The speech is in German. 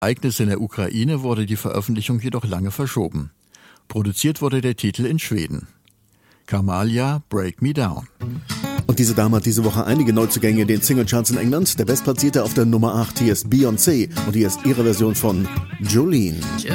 Ereignisse in der Ukraine wurde die Veröffentlichung jedoch lange verschoben. Produziert wurde der Titel in Schweden. Kamalia, Break Me Down. Und diese Dame hat diese Woche einige Neuzugänge in den Singlecharts in England. Der Bestplatzierte auf der Nummer 8, hier ist Beyoncé und hier ist ihre Version von Jolene.